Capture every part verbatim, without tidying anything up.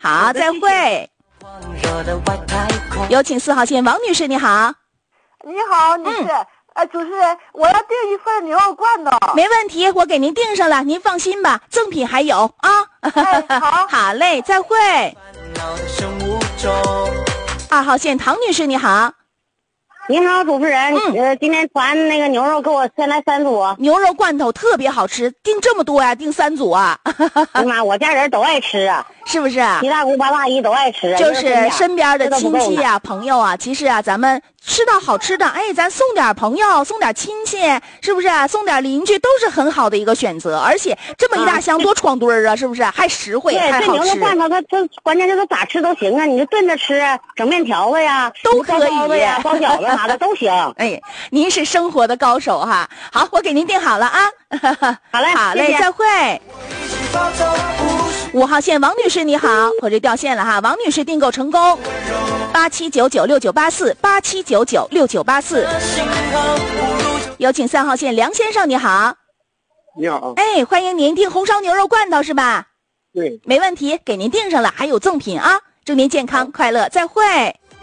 好，再会。有请四号线王女士，你好。 你好，女士。嗯呃，主持人，我要订一份牛肉罐头。 没问题，我给您订上了，您放心吧，赠品还有啊。 哎，好， 好嘞，再会。二号线唐女士，你好。 你好，主持人。嗯，呃，今天团那个牛肉给我先来三组。 牛肉罐头特别好吃，订这么多呀、啊？订三组啊？ 哎妈，我家人都爱吃啊。 是不是啊？ 七大姑八大姨都爱吃啊。 就是身边的亲戚啊、朋友啊，其实啊，咱们吃到好吃的，哎，咱送点朋友，送点亲戚，是不是啊？送点邻居都是很好的一个选择。而且这么一大箱多闯堆儿啊，是不是？还实惠，还好吃。 对，这牛肉罐头它它关键就是咋吃都行啊，你就炖着吃，整面条子呀， 都可以呀，包饺子啥的都行。 哎，您是生活的高手哈。好，我给您订好了啊。 好嘞， 好嘞， 谢谢再会。五号线王女士你好，我这掉线了哈，王女士订购成功，八七九九六九八四八七九九六九八四。有请三号线梁先生你好。 你好。 哎，欢迎您订红烧牛肉罐头是吧？ 对， 没问题，给您订上了，还有赠品啊，祝您健康快乐，再会。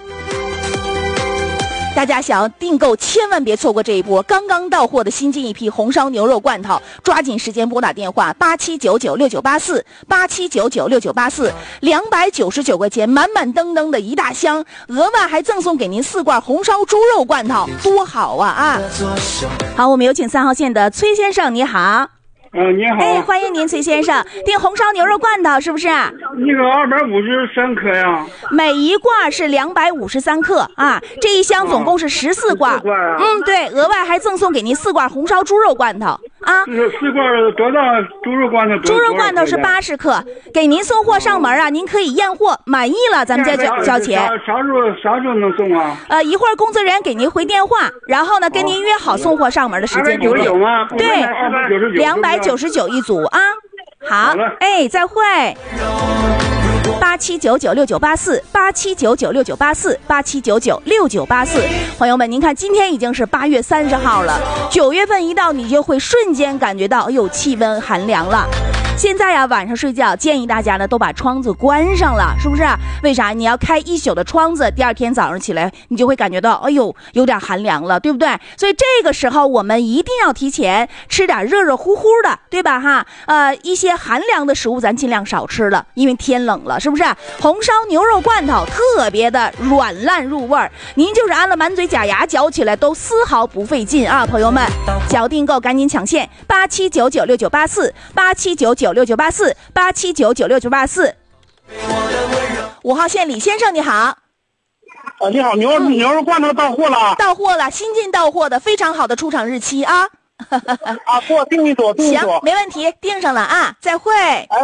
大家想要订购千万别错过这一波刚刚到货的新进一批红烧牛肉罐头，抓紧时间拨打电话八七九九六九八四八七九九六九八四，两百九十九块钱满满登登的一大箱，额外还赠送给您四罐红烧猪肉罐头，多好啊啊！好，我们有请三号线的崔先生，你好。 嗯、呃，你好。 哎，欢迎您，崔先生，订红烧牛肉罐头是不是？ 那个二百五十三克呀。 每一罐是两百五十三克啊，这一箱总共是十四罐。 啊、罐啊、 嗯，对，额外还赠送给您四罐红烧猪肉罐头啊。 是四罐多大？猪肉罐头多？ 猪肉罐头是八十克，给您送货上门啊，您可以验货，满意了咱们再交交钱。 啥时候啥时候能送啊？ 呃，一会儿工作人员给您回电话，然后呢跟您约好送货上门的时间地点。 有吗？ 对，两百九十九一组啊。好，哎，再会。八七九九六九八四八七九九六九八四八七九九六九八四，朋友们，您看今天已经是八月三十号了，九月份一到，你就会瞬间感觉到，哎呦，气温寒凉了。现在呀、啊，晚上睡觉建议大家呢都把窗子关上了，是不是？为啥？你要开一宿的窗子，第二天早上起来你就会感觉到，哎呦，有点寒凉了，对不对？所以这个时候我们一定要提前吃点热热乎乎的，对吧？哈，呃，一些寒凉的食物咱尽量少吃了，因为天冷了，是不是？红烧牛肉罐头特别的软烂入味儿，您就是按了满嘴假牙嚼起来都丝毫不费劲啊，朋友们，想订购赶紧抢线，八七九九六九八四八七九九六九八四八七九九六九八四。五号线李先生你好。 啊，你好，牛肉、嗯、牛肉罐头到货了。 到货了，新进到货的，非常好的出厂日期啊。 啊，给我订一组，订一组。 行，没问题，订上了啊，再会。哎，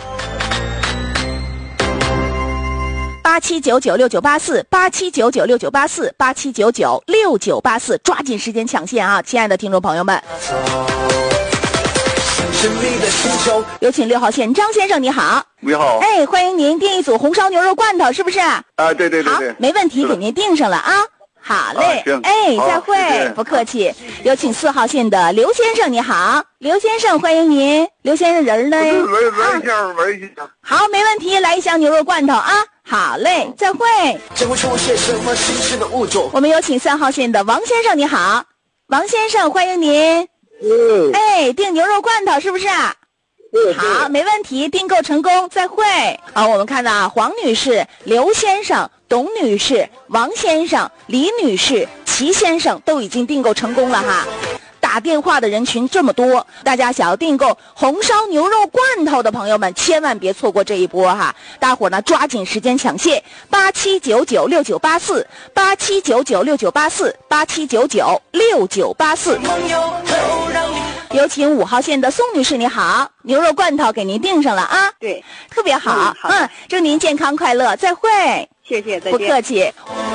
八七九九六九八四八七九九六九八四八七九九六九八四，抓紧时间抢线啊，亲爱的听众朋友们。有请六号线张先生，你好。 你好。 哎，欢迎您订一组红烧牛肉罐头，是不是？ 啊，对对对对。 好，没问题，给您订上了啊。好嘞， 啊、 哎，再会，谢谢，不客气。有请四号线的刘先生，你好，刘先生，欢迎您。刘先生人呢？ 来来一箱，来一箱。 好，没问题，来一箱牛肉罐头啊。好嘞，再会。 这会出现什么新鲜的物种？ 我们有请三号线的王先生，你好，王先生，欢迎您。 嗯。 哎，订牛肉罐头是不是？好，没问题，订购成功，再会。好，我们看到啊，黄女士、刘先生、董女士、王先生、李女士、齐先生都已经订购成功了哈。打电话的人群这么多，大家想要订购红烧牛肉罐头的朋友们，千万别错过这一波哈！大伙呢抓紧时间抢线，八七九九六九八四八七九九六九八四八七九九六九八四。有请五号线的宋女士，你好，牛肉罐头给您订上了啊。 对， 特别好，嗯，嗯祝您健康快乐，再会。 谢谢，再见。 不客气。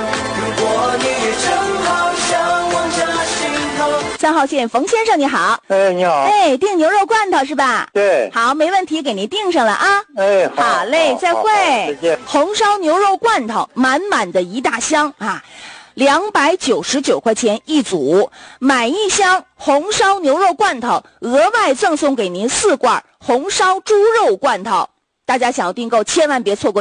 三号线冯先生，你好。 哎，你好。 哎，订牛肉罐头是吧？ 对。 好，没问题，给您订上了啊。 哎，好。 好嘞，再会。 再见。 红烧牛肉罐头，满满的一大箱啊。两百九十九块钱一组，买一箱红烧牛肉罐头，额外赠送给您四罐红烧猪肉罐头。大家想要订购，千万别错过。